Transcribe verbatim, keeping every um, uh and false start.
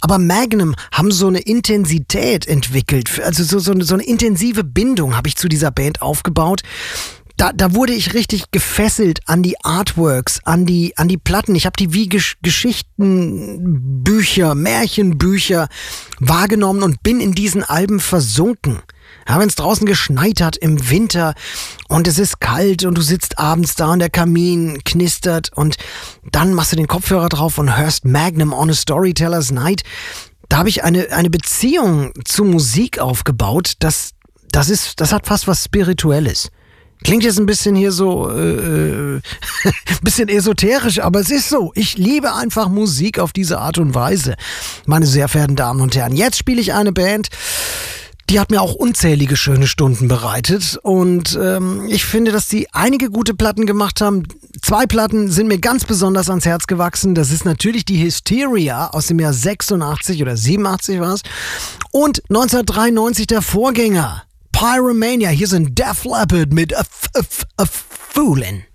Aber Magnum haben so eine Intensität entwickelt, also so, so, eine, so eine intensive Bindung habe ich zu dieser Band aufgebaut. Da, da wurde ich richtig gefesselt an die Artworks, an die, an die Platten. Ich habe die wie Gesch- Geschichtenbücher, Märchenbücher wahrgenommen und bin in diesen Alben versunken. Ja, wenn es draußen geschneit hat im Winter und es ist kalt und du sitzt abends da und der Kamin knistert und dann machst du den Kopfhörer drauf und hörst Magnum on a Storyteller's Night. Da habe ich eine, eine Beziehung zu Musik aufgebaut, das, das ist, das hat fast was Spirituelles. Klingt jetzt ein bisschen hier so, äh, bisschen esoterisch, aber es ist so. Ich liebe einfach Musik auf diese Art und Weise, meine sehr verehrten Damen und Herren. Jetzt spiele ich eine Band, die hat mir auch unzählige schöne Stunden bereitet und ähm, ich finde, dass die einige gute Platten gemacht haben. Zwei Platten sind mir ganz besonders ans Herz gewachsen. Das ist natürlich die Hysteria aus dem Jahr sechsundachtzig oder siebenundachtzig war es und neunzehnhundertdreiundneunzig der Vorgänger. Pyromania, hier sind Def Leppard mit A, F- A, F- A Foolin'.